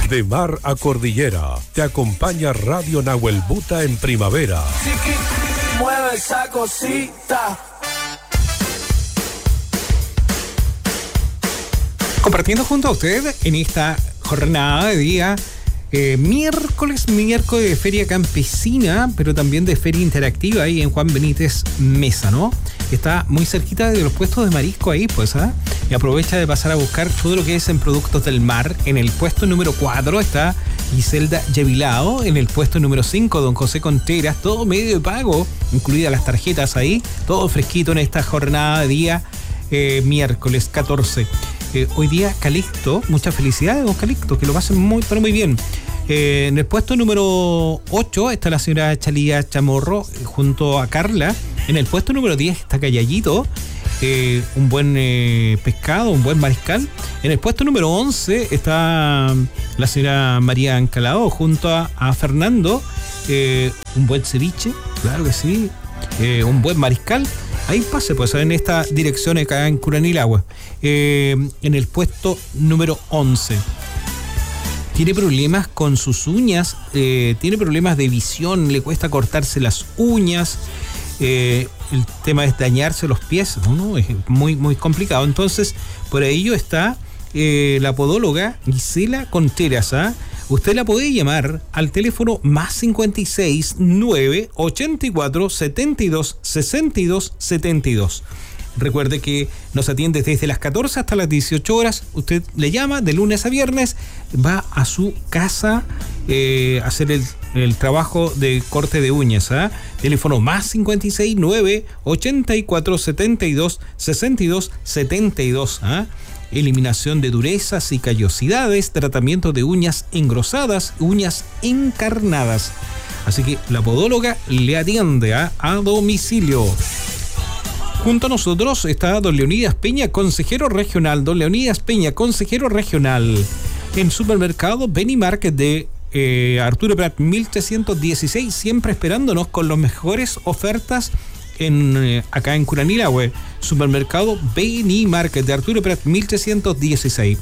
De mar a cordillera, te acompaña Radio Nahuel Buta en primavera. Mueve esa cosita. Compartiendo junto a usted en esta jornada de día miércoles de feria campesina, pero también de feria interactiva ahí en Juan Benítez Mesa, ¿no? Está muy cerquita de los puestos de marisco ahí, pues, y aprovecha de pasar a buscar todo lo que es en productos del mar. En el puesto número 4 está Giselda Yevilao, en el puesto número 5 don José Contreras, todo medio de pago, incluidas las tarjetas ahí, todo fresquito en esta jornada de día miércoles 14. Hoy día Calixto, muchas felicidades don Calixto, que lo pasen muy bien. En el puesto número 8 está la señora Chalía Chamorro junto a Carla. En el puesto número 10 está Cayallito, un buen pescado, un buen mariscal. En el puesto número 11 está la señora María Ancalao junto a Fernando, un buen ceviche, claro que sí, un buen mariscal. Ahí pase, pues, en esta dirección acá en Curanilagua. En el puesto número 11. Tiene problemas con sus uñas, tiene problemas de visión, le cuesta cortarse las uñas. El tema es dañarse los pies, ¿no? Es muy complicado. Entonces, por ello está la podóloga Gisela Contreras, Usted la puede llamar al teléfono más 56 9 84 72 62 72. Recuerde que nos atiende desde las 14 hasta las 18 horas. Usted le llama de lunes a viernes, va a su casa a hacer el trabajo de corte de uñas. Teléfono más 56 9 84 72 62 72. Eliminación de durezas y callosidades, tratamiento de uñas engrosadas, uñas encarnadas. Así que la podóloga le atiende a domicilio. Junto a nosotros está don Leonidas Peña, consejero regional. Don Leonidas Peña, consejero regional. En supermercado Beni Market de Arturo Prat 1316, siempre esperándonos con las mejores ofertas acá en Curanilagua. Supermercado Beni Market de Arturo Prat 1316.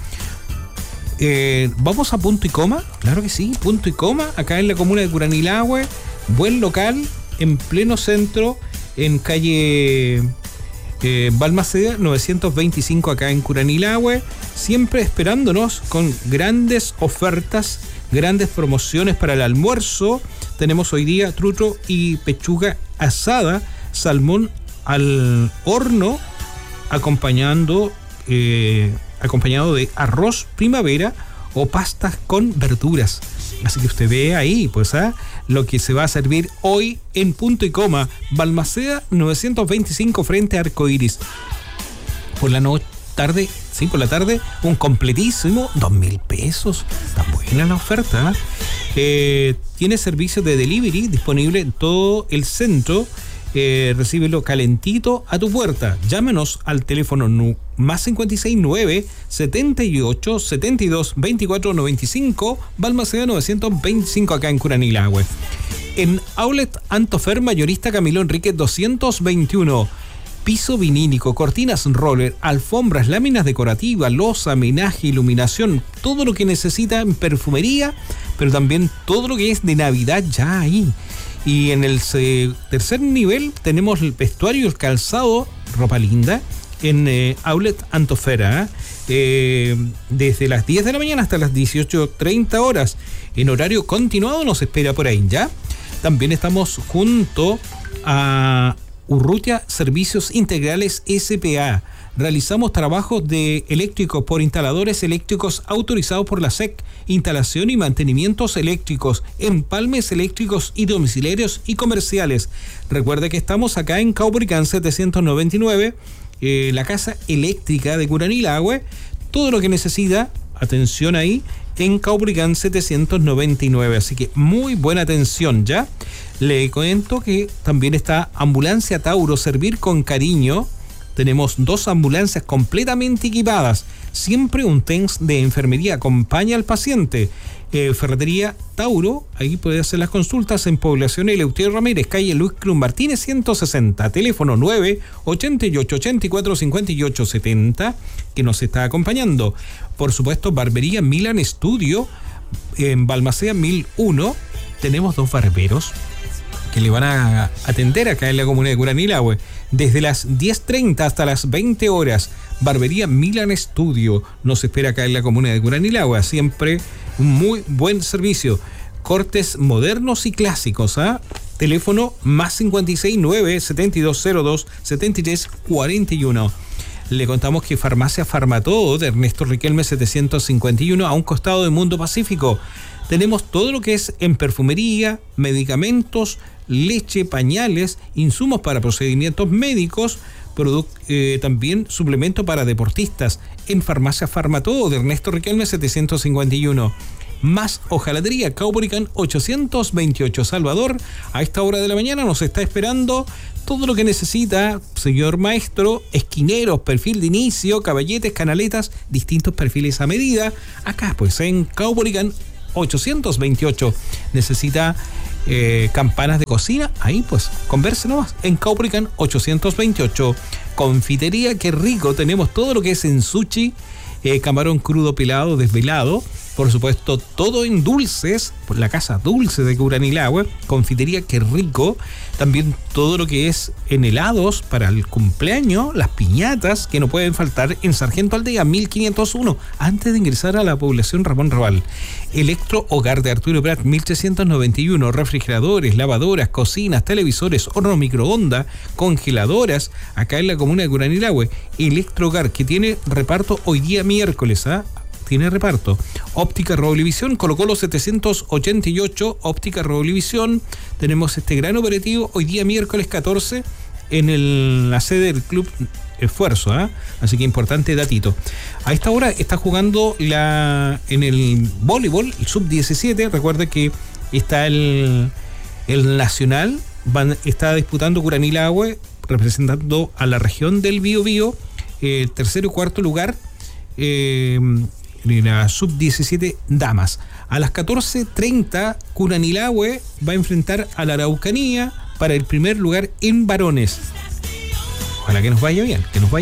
Vamos a Punto y Coma, claro que sí, Punto y Coma, acá en la comuna de Curanilagua. Buen local, en pleno centro, en calle Balmaceda 925 acá en Curanilagua, siempre esperándonos con grandes ofertas, grandes promociones para el almuerzo. Tenemos hoy día trucho y pechuga asada, salmón al horno, acompañado de arroz primavera o pastas con verduras. Así que usted ve ahí, pues, lo que se va a servir hoy en Punto y Coma, Balmaceda 925 frente a Arcoiris. Por la tarde, un completísimo 2.000 pesos. Está buena la oferta. Tiene servicio de delivery disponible en todo el centro. Recíbelo calentito a tu puerta. Llámanos al teléfono más 56 9 78 72 24 95, Balmaceda 925 acá en Curanilagua. En Outlet Antofer, mayorista Camilo Enríquez 221. Piso vinílico, cortinas roller, alfombras, láminas decorativas, loza, menaje, iluminación, todo lo que necesita en perfumería, pero también todo lo que es de Navidad ya ahí. Y en el tercer nivel tenemos el vestuario y el calzado, ropa linda, en Outlet Antofera, desde las 10 de la mañana hasta las 18:30 horas. En horario continuado nos espera por ahí, ¿ya? También estamos junto a Urrutia Servicios Integrales S.p.A. Realizamos trabajos de eléctricos por instaladores eléctricos autorizados por la SEC, instalación y mantenimientos eléctricos, empalmes eléctricos y domiciliarios y comerciales. Recuerde que estamos acá en Caupolicán 799, la casa eléctrica de Curanilagua. Todo lo que necesita, atención ahí, en Caupolicán 799. Así que muy buena atención, ¿ya? Le comento que también está Ambulancia Tauro, servir con cariño. Tenemos 2 ambulancias completamente equipadas. Siempre un TENS de enfermería acompaña al paciente. Ferretería Tauro, ahí puede hacer las consultas en Población Eleuterio Ramírez, calle Luis Cruz Martínez 160, teléfono 9 88 84 58 70, que nos está acompañando. Por supuesto, Barbería Milan Studio, en Balmaceda 1001 tenemos 2 barberos que le van a atender acá en la comuna de Curanilahue. Desde las 10:30 hasta las 20 horas, Barbería Milan Studio nos espera acá en la comuna de Curanilahue. Siempre un muy buen servicio. Cortes modernos y clásicos, ¿ah? Teléfono +56 9 7202 7341. Le contamos que Farmacia Farmatodo de Ernesto Riquelme 751 a un costado de Mundo Pacífico. Tenemos todo lo que es en perfumería, medicamentos, leche, pañales, insumos para procedimientos médicos, también suplemento para deportistas en Farmacia Farmatodo de Ernesto Riquelme 751. Más hojalatería Caupolicán 828 Salvador. A esta hora de la mañana nos está esperando todo lo que necesita, señor maestro: esquineros, perfil de inicio, caballetes, canaletas, distintos perfiles a medida. Acá pues en Caupolicán 828. Necesita campanas de cocina, ahí pues converse nomás en Caupolicán 828. Confitería Qué Rico, tenemos todo lo que es en sushi, camarón crudo pelado, desvelado, por supuesto todo en dulces, por la casa dulce de Curanilahue. Confitería Qué Rico, también todo lo que es en helados para el cumpleaños, las piñatas que no pueden faltar en Sargento Aldea 1501, antes de ingresar a la población Ramón Raval. Electro Hogar de Arturo Prat 1391, refrigeradores, lavadoras, cocinas, televisores, horno microondas, congeladoras, acá en la comuna de Curanilahue. Electro Hogar, que tiene reparto hoy día miércoles, tiene reparto. Óptica Roblevisión, Colo-Colo 788, Óptica Roblevisión. Tenemos este gran operativo hoy día miércoles 14 en la sede del Club Esfuerzo, así que importante datito. A esta hora está jugando en el voleibol, el sub-17. Recuerde que está el Nacional, está disputando Curanilahue, representando a la región del Biobío, tercero y cuarto lugar, en la sub-17 damas. A las 14:30 Curanilahue va a enfrentar a la Araucanía para el primer lugar en varones. Ojalá que nos vaya bien,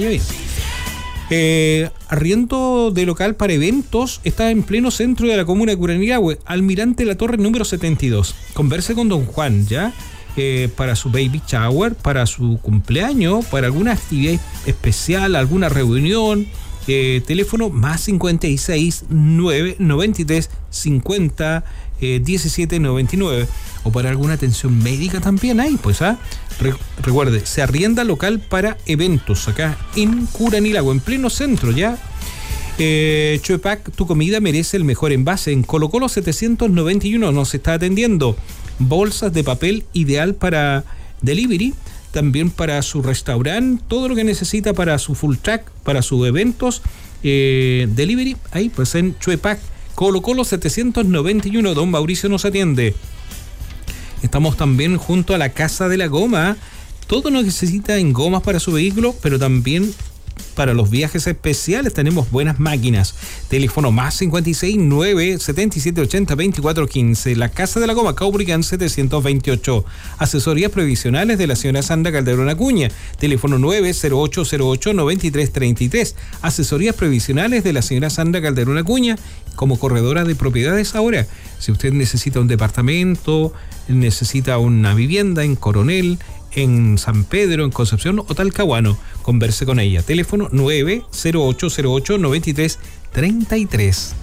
Arriendo de local para eventos está en pleno centro de la comuna de Curanilahue, Almirante La Torre número 72. Converse con don Juan, ¿ya? Para su baby shower, para su cumpleaños, para alguna actividad especial, alguna reunión. Teléfono +56 9 93 50 17 99, o para alguna atención médica también hay, pues recuerde, se arrienda local para eventos acá en Curanilahue, en pleno centro, ya. Chuepac, tu comida merece el mejor envase. En Colo-Colo 791 nos está atendiendo. Bolsas de papel ideal para delivery, también para su restaurante, todo lo que necesita para su full track, para sus eventos, delivery, ahí pues en Chuepac, Colo-Colo 791, don Mauricio nos atiende. Estamos también junto a la Casa de la Goma, todo lo que necesita en gomas para su vehículo, pero también para los viajes especiales tenemos buenas máquinas. Teléfono +56 9 77 80 24 15. La Casa de la Goma, Caupolicán 728. Asesorías previsionales de la señora Sandra Calderón Acuña. Teléfono 90808 93 33. Asesorías previsionales de la señora Sandra Calderón Acuña como corredora de propiedades ahora. Si usted necesita un departamento, necesita una vivienda en Coronel, en San Pedro, en Concepción o Talcahuano, converse con ella. Teléfono 90808 93 33.